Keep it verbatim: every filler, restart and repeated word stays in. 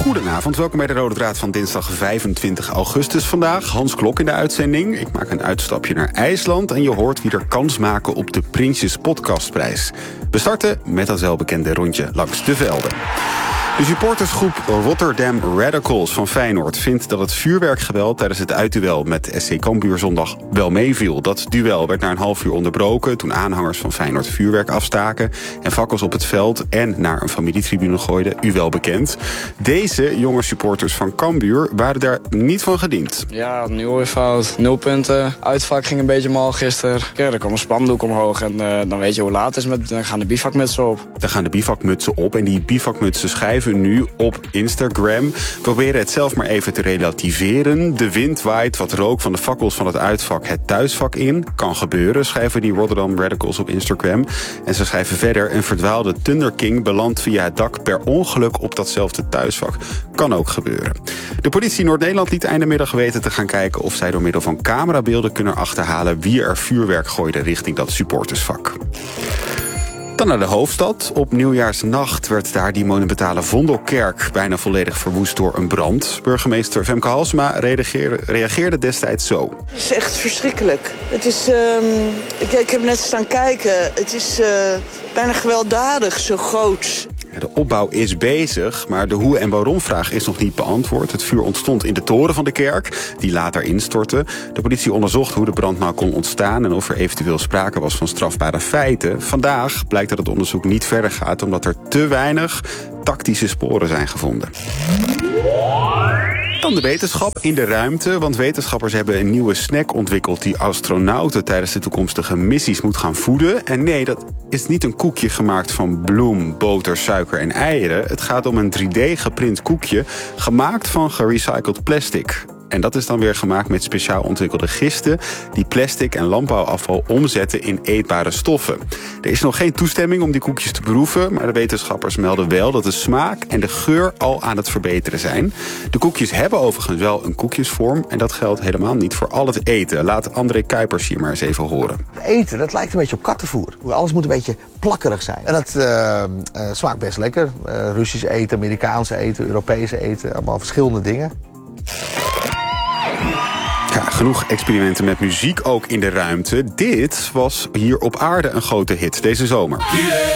Goedenavond, welkom bij de Rode Draad van dinsdag vijfentwintig augustus vandaag. Hans Klok in de uitzending. Ik maak een uitstapje naar IJsland en je hoort wie er kans maken op de Prinsjes Podcastprijs. We starten met dat welbekende rondje langs de velden. De supportersgroep Rotterdam Radicals van Feyenoord vindt dat het vuurwerkgeweld tijdens het uitduel met S C Cambuur zondag wel meeviel. Dat duel werd na een half uur onderbroken toen aanhangers van Feyenoord vuurwerk afstaken en fakkels op het veld en naar een familietribune gooiden, u wel bekend. Deze jonge supporters van Cambuur waren daar niet van gediend. Ja, nieuwe fout, nul punten. Uitvak ging een beetje mal gisteren. Ja, er kwam een spandoek omhoog en uh, dan weet je hoe laat het is, met, dan gaan de bivakmutsen op. Dan gaan de bivakmutsen op en die bivakmutsen schrijven nu op Instagram. We proberen het zelf maar even te relativeren. De wind waait wat rook van de fakkels van het uitvak het thuisvak in. Kan gebeuren, schrijven die Rotterdam Radicals op Instagram. En ze schrijven verder: een verdwaalde Thunder King belandt via het dak per ongeluk op datzelfde thuisvak. Kan ook gebeuren. De politie Noord-Nederland liet einde middag weten te gaan kijken of zij door middel van camerabeelden kunnen achterhalen wie er vuurwerk gooide richting dat supportersvak. Dan naar de hoofdstad. Op nieuwjaarsnacht werd daar die monumentale Vondelkerk bijna volledig verwoest door een brand. Burgemeester Femke Halsema reageerde, reageerde destijds zo. Het is echt verschrikkelijk. Het is, uh, ik, ik heb net staan kijken. Het is uh, bijna gewelddadig, zo groot. De opbouw is bezig, maar de hoe en waarom vraag is nog niet beantwoord. Het vuur ontstond in de toren van de kerk, die later instortte. De politie onderzocht hoe de brand nou kon ontstaan en of er eventueel sprake was van strafbare feiten. Vandaag blijkt dat het onderzoek niet verder gaat, omdat er te weinig tactische sporen zijn gevonden. Dan de wetenschap in de ruimte, want wetenschappers hebben een nieuwe snack ontwikkeld die astronauten tijdens de toekomstige missies moet gaan voeden. En nee, dat is niet een koekje gemaakt van bloem, boter, suiker en eieren. Het gaat om een drie D geprint koekje gemaakt van gerecycled plastic. En dat is dan weer gemaakt met speciaal ontwikkelde gisten die plastic en landbouwafval omzetten in eetbare stoffen. Er is nog geen toestemming om die koekjes te proeven, maar de wetenschappers melden wel dat de smaak en de geur al aan het verbeteren zijn. De koekjes hebben overigens wel een koekjesvorm en dat geldt helemaal niet voor al het eten. Laat André Kuipers hier maar eens even horen. Eten, dat lijkt een beetje op kattenvoer. Alles moet een beetje plakkerig zijn. En dat uh, uh, smaakt best lekker. Uh, Russisch eten, Amerikaans eten, Europees eten, allemaal verschillende dingen. Ja, genoeg experimenten met muziek ook in de ruimte. Dit was hier op aarde een grote hit deze zomer.